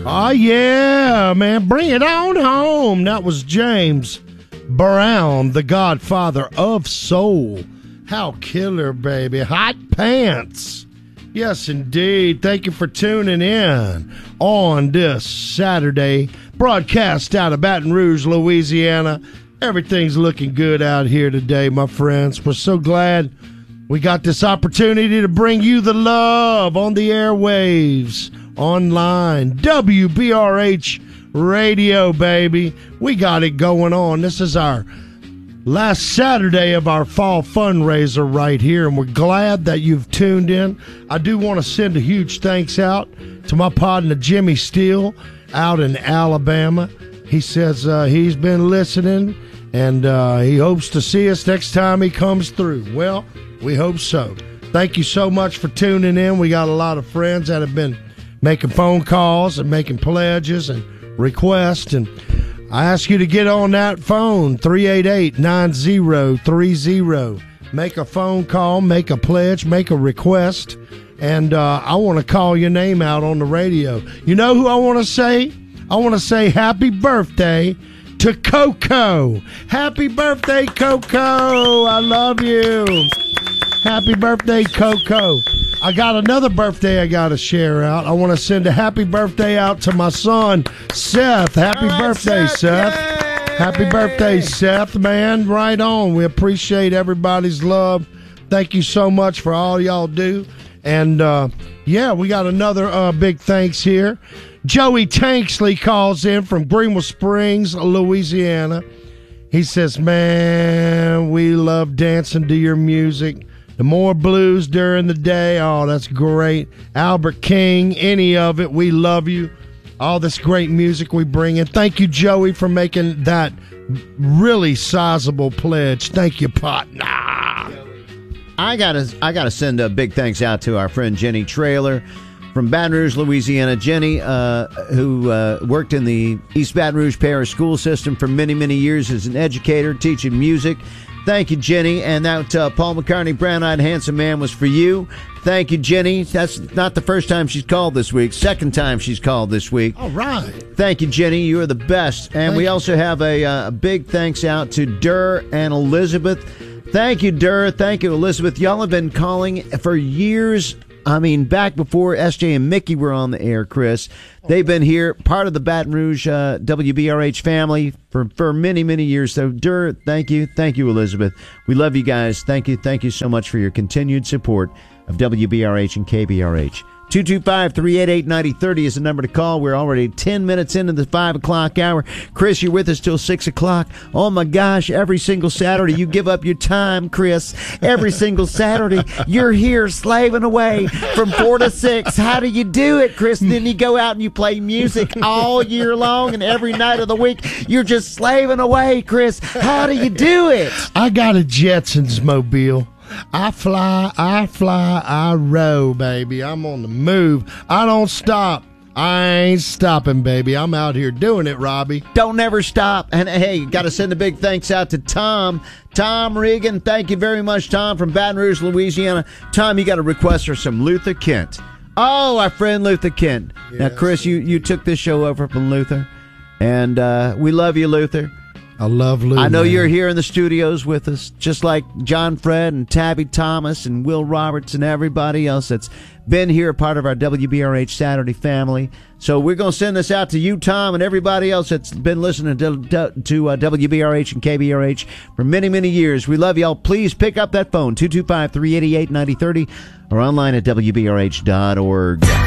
Oh, yeah, man. Bring it on home. That was James Brown, the godfather of soul. How killer, baby. Hot pants. Yes, indeed. Thank you for tuning in on this Saturday. Broadcast out of Baton Rouge, Louisiana. Everything's looking good out here today, my friends. We're so glad we got this opportunity to bring you the love on the airwaves, online, WBRH Radio, baby. We got it going on. This is our last Saturday of our fall fundraiser right here, and we're glad that you've tuned in. I do want to send a huge thanks out to my partner, Jimmy Steele, out in Alabama. He says he's been listening, and he hopes to see us next time he comes through. Well, we hope so. Thank you so much for tuning in. We got a lot of friends that have been making phone calls and making pledges and requests, and I ask you to get on that phone, 388-9030. Make a phone call, make a pledge, make a request, and I want to call your name out on the radio. You know who I want to say? I want to say happy birthday to Coco. Happy birthday, Coco. I love you. Happy birthday, Coco. I got another birthday I got to share out. I want to send a happy birthday out to my son, Seth. Happy birthday, Seth. Yay! Happy birthday, Seth, man. Right on. We appreciate everybody's love. Thank you so much for all y'all do. And, yeah, we got another big thanks here. Joey Tanksley calls in from Greenville Springs, Louisiana. He says, man, we love dancing to your music. The more blues during the day, oh, that's great. Albert King, any of it, we love you. All this great music we bring in. Thank you, Joey, for making that really sizable pledge. Thank you, partner. I gotta send a big thanks out to our friend Jenny Traylor from Baton Rouge, Louisiana. Jenny, who worked in the East Baton Rouge Parish School System for many, many years as an educator, teaching music. Thank you, Jenny. And that Paul McCartney, Brown-Eyed Handsome Man was for you. Thank you, Jenny. That's not the first time she's called this week. Second time she's called this week. All right. Thank you, Jenny. You are the best. And we also have a big thanks out to Durr and Elizabeth. Thank you, Durr. Thank you, Elizabeth. Y'all have been calling for years. I mean, back before SJ and Mickey were on the air, Chris. They've been here, part of the Baton Rouge WBRH family for many, many years. So, Durr, thank you. Thank you, Elizabeth. We love you guys. Thank you. Thank you so much for your continued support of WBRH and KBRH. 225-388-9030 is the number to call. We're already 10 minutes into the 5 o'clock hour. Chris, you're with us till 6 o'clock. Oh, my gosh, every single Saturday you give up your time, Chris. Every single Saturday you're here slaving away from 4 to 6. How do you do it, Chris? And then you go out and you play music all year long, and every night of the week you're just slaving away, Chris. How do you do it? I got a Jetsons mobile. I fly, I row, baby. I'm on the move. I don't stop. I ain't stopping, baby. I'm out here doing it, Robbie. Don't never stop. And, hey, got to send a big thanks out to Tom Regan. Thank you very much, Tom, from Baton Rouge, Louisiana. Tom, you got a request for some Luther Kent. Oh, our friend Luther Kent. Yes. Now, Chris, you took this show over from Luther, and we love you, Luther. I love Lou. I know you're here in the studios with us, just like John Fred and Tabby Thomas and Will Roberts and everybody else that's been here, part of our WBRH Saturday family. So we're going to send this out to you, Tom, and everybody else that's been listening to WBRH and KBRH for many, many years. We love y'all. Please pick up that phone, 225-388-9030, or online at WBRH.org.